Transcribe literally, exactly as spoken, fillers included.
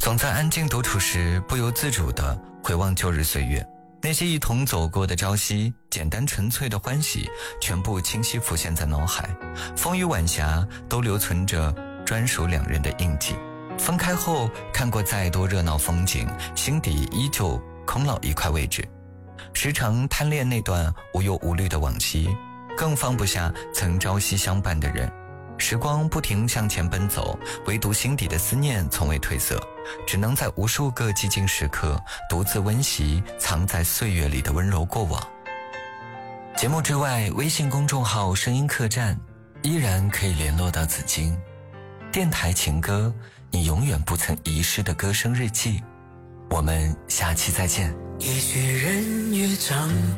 总在安静独处时不由自主地回望旧日岁月，那些一同走过的朝夕，简单纯粹的欢喜全部清晰浮现在脑海，风雨晚霞都留存着专属两人的印记。分开后看过再多热闹风景，心底依旧空落一块位置，时常贪恋那段无忧无虑的往昔，更放不下曾朝夕相伴的人。时光不停向前奔走，唯独心底的思念从未褪色，只能在无数个寂静时刻独自温习藏在岁月里的温柔过往。节目之外，微信公众号声音客栈依然可以联络到紫荆。电台情歌，你永远不曾遗失的歌声日记。我们下期再见。 也许人越长